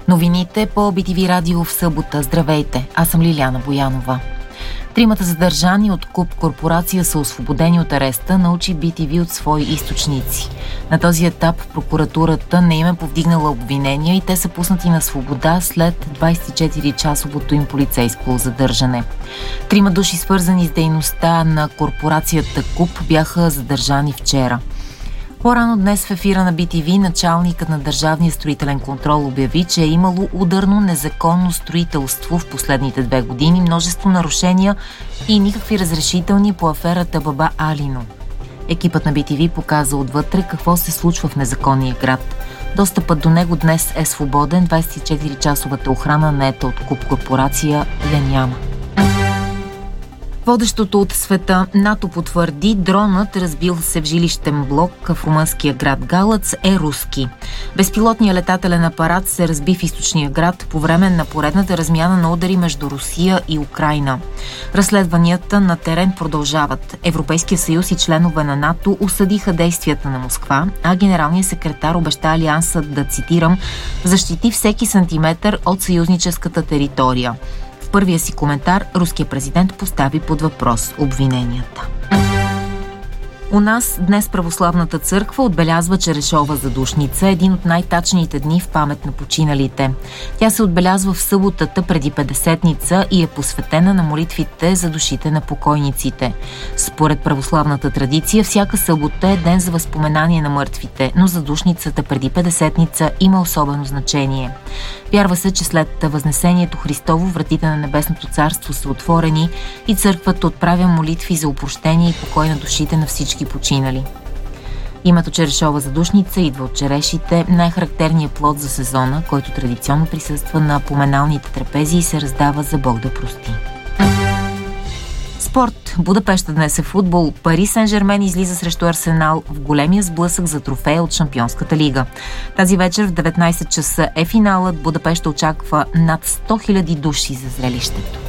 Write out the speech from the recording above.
Новините по BTV Радио в събота. Здравейте, аз съм Лиляна Боянова. Тримата задържани от КУП корпорация са освободени от ареста, научи BTV от свои източници. На този етап прокуратурата не им е повдигнала обвинения и те са пуснати на свобода след 24-часовото им полицейско задържане. Трима души, свързани с дейността на корпорацията КУП, бяха задържани вчера. По-рано днес в ефира на BTV началникът на Държавния строителен контрол обяви, че е имало ударно незаконно строителство в последните 2 години, множество нарушения и никакви разрешителни по аферата Баба Алино. Екипът на BTV показа отвътре какво се случва в незаконния град. Достъпът до него днес е свободен, 24-часовата охрана наета от КУП корпорация я няма. Водещото от света НАТО потвърди, дронът, разбил се в жилищен блок в румънския град Галац, е руски. Безпилотният летателен апарат се разби в източния град по време на поредната размяна на удари между Русия и Украйна. Разследванията на терен продължават. Европейския съюз и членове на НАТО осъдиха действията на Москва, а генералният секретар обеща Алиансът, да цитирам, защити всеки сантиметър от съюзническата територия. В първия си коментар руският президент постави под въпрос обвиненията. У нас днес Православната църква отбелязва Черешова задушница, един от най-тачните дни в памет на починалите. Тя се отбелязва в съботата преди Петдесетница и е посветена на молитвите за душите на покойниците. Според православната традиция, всяка събота е ден за възпоменание на мъртвите, но задушницата преди Петдесетница има особено значение. Вярва се, че след Възнесението Христово вратите на Небесното царство са отворени и църквата отправя молитви за опрощение и покой на душите на всички починали. Името Черешова задушница идва от черешите, най-характерният плод за сезона, който традиционно присъства на поминалните трапези и се раздава за Бог да прости. Спорт. Будапеща днес е футбол. Пари Сен-Жермен излиза срещу Арсенал в големия сблъсък за трофея от Шампионската лига. Тази вечер в 19 часа е финалът. Будапеща очаква над 100 000 души за зрелището.